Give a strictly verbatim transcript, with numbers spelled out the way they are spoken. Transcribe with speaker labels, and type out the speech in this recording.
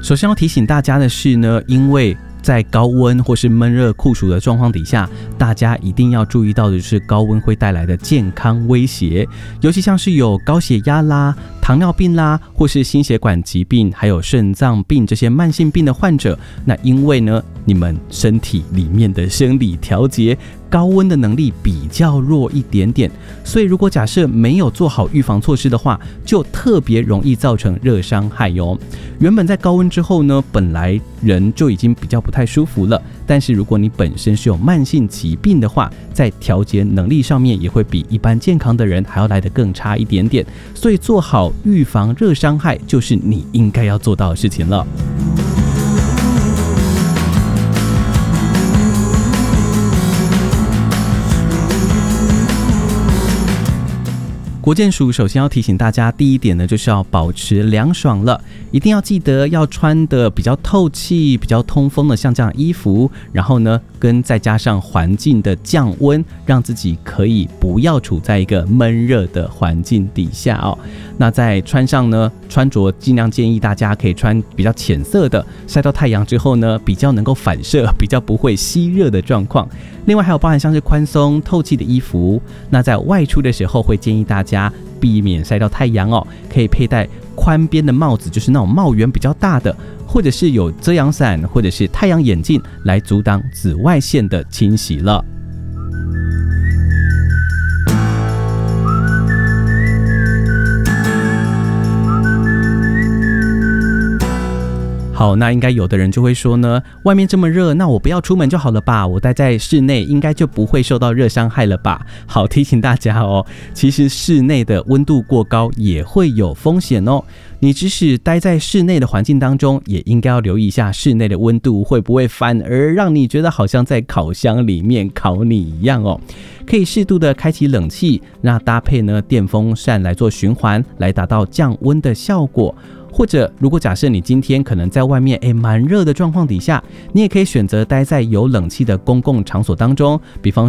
Speaker 1: 首先要提醒大家的是呢，因为在高温或是闷热酷暑的状况底下，大家一定要注意到的就是高温会带来的健康威胁，尤其像是有高血压啦、糖尿病啦，或是心血管疾病，还有肾脏病这些慢性病的患者，那因为呢，你们身体里面的生理调节高温的能力比较弱一点点，所以如果假设没有做好预防措施的话，就特别容易造成热伤害哦。原本在高温之后呢，本来人就已经比较不太舒服了，但是如果你本身是有慢性疾病的话，在调节能力上面也会比一般健康的人还要来得更差一点点，所以做好预防热伤害就是你应该要做到的事情了。国健署首先要提醒大家，第一点呢，就是要保持凉爽了，一定要记得要穿的比较透气、比较通风的像这样衣服，然后呢，跟再加上环境的降温，让自己可以不要处在一个闷热的环境底下哦。那在穿上呢，穿着尽量建议大家可以穿比较浅色的，晒到太阳之后呢，比较能够反射，比较不会吸热的状况。另外还有包含像是宽松透气的衣服，那在外出的时候会建议大家避免晒到太阳哦，可以佩戴宽边的帽子，就是那种帽檐比较大的，或者是有遮阳伞或者是太阳眼镜来阻挡紫外线的侵袭了。好，那应该有的人就会说呢，外面这么热，那我不要出门就好了吧，我待在室内应该就不会受到热伤害了吧。好，提醒大家哦，其实室内的温度过高也会有风险哦。你即使待在室内的环境当中，也应该要留意一下室内的温度会不会反而让你觉得好像在烤箱里面烤你一样哦。可以适度的开启冷气，那搭配呢电风扇来做循环，来达到降温的效果。或者如果假设你今天可能在外面诶蛮热的状况底下，你也可以选择待在有冷气的公共场所当中，比方